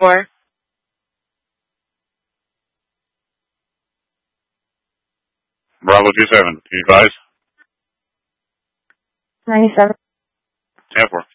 4. Bravo 27. Can you advise? 97. 10-4.